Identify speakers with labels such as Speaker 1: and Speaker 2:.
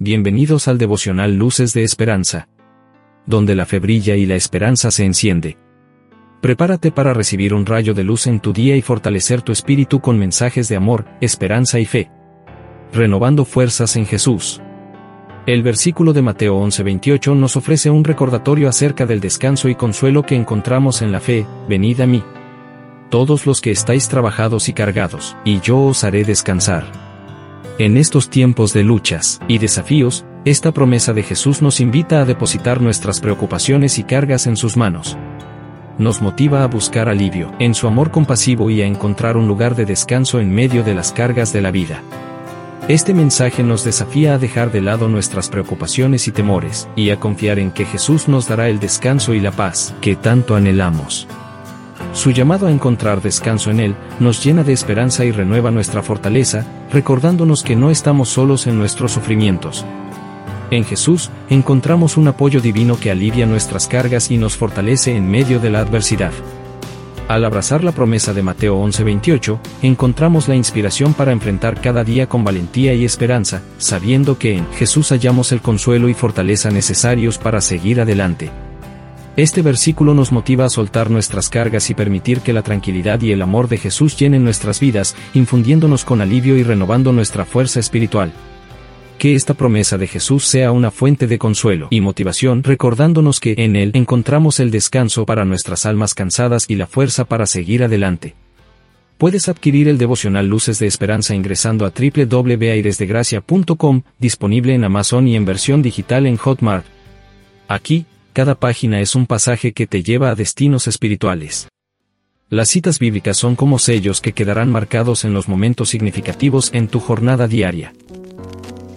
Speaker 1: Bienvenidos al devocional Luces de Esperanza, donde la fe brilla y la esperanza se enciende. Prepárate para recibir un rayo de luz en tu día y fortalecer tu espíritu con mensajes de amor, esperanza y fe. Renovando fuerzas en Jesús. El versículo de Mateo 11:28 nos ofrece un recordatorio acerca del descanso y consuelo que encontramos en la fe. Venid a mí, todos los que estáis trabajados y cargados, y yo os haré descansar. En estos tiempos de luchas y desafíos, esta promesa de Jesús nos invita a depositar nuestras preocupaciones y cargas en sus manos. Nos motiva a buscar alivio en su amor compasivo y a encontrar un lugar de descanso en medio de las cargas de la vida. Este mensaje nos desafía a dejar de lado nuestras preocupaciones y temores, y a confiar en que Jesús nos dará el descanso y la paz que tanto anhelamos. Su llamado a encontrar descanso en Él nos llena de esperanza y renueva nuestra fortaleza, recordándonos que no estamos solos en nuestros sufrimientos. En Jesús, encontramos un apoyo divino que alivia nuestras cargas y nos fortalece en medio de la adversidad. Al abrazar la promesa de Mateo 11:28, encontramos la inspiración para enfrentar cada día con valentía y esperanza, sabiendo que en Jesús hallamos el consuelo y fortaleza necesarios para seguir adelante. Este versículo nos motiva a soltar nuestras cargas y permitir que la tranquilidad y el amor de Jesús llenen nuestras vidas, infundiéndonos con alivio y renovando nuestra fuerza espiritual. Que esta promesa de Jesús sea una fuente de consuelo y motivación, recordándonos que en Él encontramos el descanso para nuestras almas cansadas y la fuerza para seguir adelante. Puedes adquirir el devocional Luces de Esperanza ingresando a www.airesdegracia.com, disponible en Amazon y en versión digital en Hotmart. Aquí, cada página es un pasaje que te lleva a destinos espirituales. Las citas bíblicas son como sellos que quedarán marcados en los momentos significativos en tu jornada diaria.